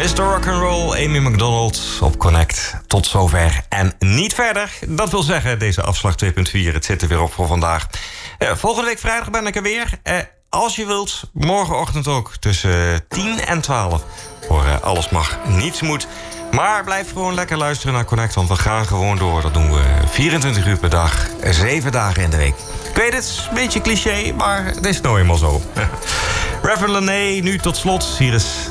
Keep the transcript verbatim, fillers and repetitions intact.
mister Rock'n'Roll, Amy McDonald op Connect. Tot zover en niet verder. Dat wil zeggen, deze afslag twee punt vier, het zit er weer op voor vandaag. Uh, volgende week vrijdag ben ik er weer. Uh, als je wilt, morgenochtend ook tussen tien en twaalf. Voor uh, Alles Mag, Niets Moet. Maar blijf gewoon lekker luisteren naar Connect, want we gaan gewoon door. Dat doen we vierentwintig uur per dag, zeven dagen in de week. Ik weet het, een beetje cliché, maar het is nou eenmaal zo. Reverend Lané, nu tot slot. Hier is